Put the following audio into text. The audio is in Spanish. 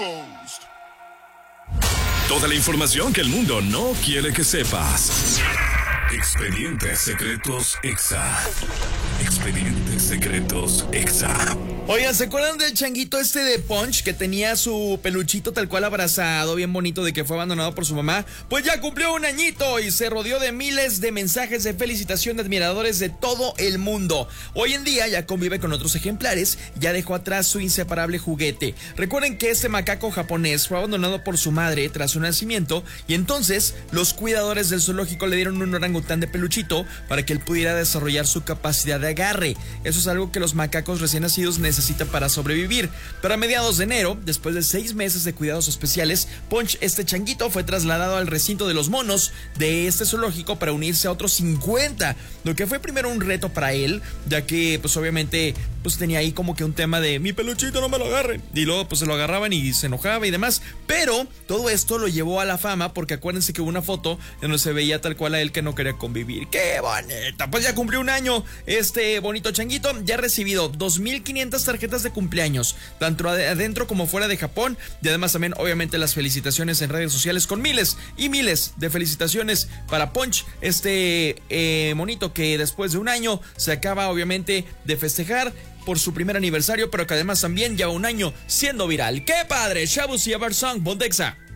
closed. Toda la información que el mundo no quiere que sepas. Expedientes Secretos Exa. Expedientes Secretos Exa. Oigan, ¿se acuerdan del changuito de Punch que tenía su peluchito tal cual abrazado, bien bonito, de que fue abandonado por su mamá? Pues ya cumplió un añito y se rodeó de miles de mensajes de felicitación de admiradores de todo el mundo. Hoy en día ya convive con otros ejemplares, ya dejó atrás su inseparable juguete. Recuerden que este macaco japonés fue abandonado por su madre tras su nacimiento y entonces los cuidadores del zoológico le dieron un orangután de peluchito para que él pudiera desarrollar su capacidad de agarre. Eso es algo que los macacos recién nacidos necesita para sobrevivir. Pero a mediados de enero, después de 6 meses de cuidados especiales, Punch, este changuito, fue trasladado al recinto de los monos de este zoológico para unirse a otros 50, lo que fue primero un reto para él, ya que pues obviamente pues tenía ahí como que un tema de mi peluchito no me lo agarren, y luego pues se lo agarraban y se enojaba y demás. Pero todo esto lo llevó a la fama, porque acuérdense que hubo una foto en donde se veía tal cual a él que no quería convivir. ¡Qué bonita! Pues ya cumplió un año este bonito changuito, ya ha recibido 2,500 tarjetas de cumpleaños, tanto adentro como fuera de Japón, y además también obviamente las felicitaciones en redes sociales con miles y miles de felicitaciones para Punch, monito que después de un año se acaba obviamente de festejar por su primer aniversario, pero que además también lleva un año siendo viral. ¡Qué padre! Shabu y Song, Bondexa.